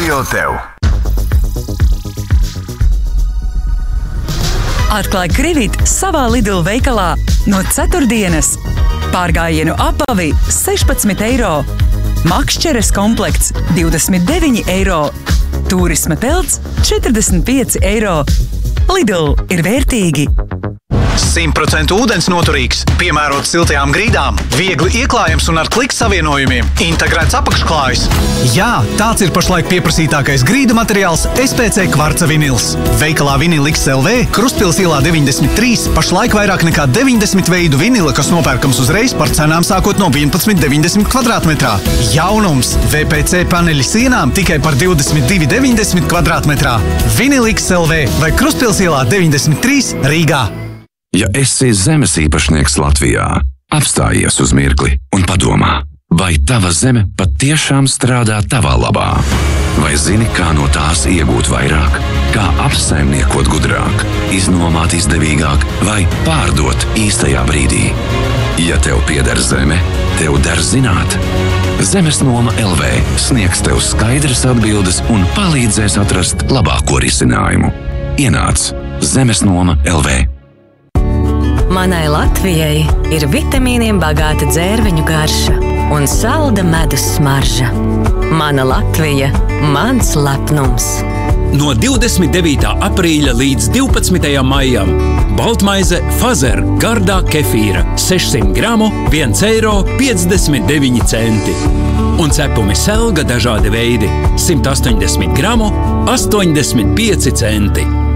Radio tev. Atklāj Krivit savā Lidl veikalā no ceturtdienas. Pārgājienu apavi 16 eiro. Makšķeres komplekts 29 eiro. Turisma telts 45 eiro. Lidl ir vērtīgi. 100% ūdens noturīgs, piemērots siltajām grīdām, viegli ieklājams un ar kliku savienojumiem, integrēts apakšklājs. Jā, tāds ir pašlaik pieprasītākais grīdu materiāls SPC kvarca vinils. Veikalā Vinil XLV, Krustpils ielā 93, pašlaik vairāk nekā 90 veidu vinila, kas nopērkams uzreiz par cenām sākot no 11,90 kvadrātmetrā. Jaunums VPC paneļi sienām tikai par 22,90 kvadrātmetrā. Vinil XLV vai Krustpils ielā 93 Rīgā. Ja esi zemes īpašnieks Latvijā, apstājies uz mirkli un padomā, vai tava zeme patiešām strādā tavā labā? Vai zini, kā no tās iegūt vairāk? Kā apsaimniekot gudrāk, iznomāt izdevīgāk vai pārdot īstajā brīdī? Ja tev pieder zeme, tev der zināt. Zemes noma LV sniegs tev skaidras atbildes un palīdzēs atrast labāko risinājumu. Ienāc Zemes noma LV. Manai Latvijai ir vitamīniem bagāta dzērveņu garša un salda medus smarža. Mana Latvija, mans lepnums. No 29. aprīļa līdz 12. maijam baltmaize Fazer gardā kefīra 600 gramu 1,59 eiro. Un cepumi Selga dažādi veidi 180 gramu 85 centi.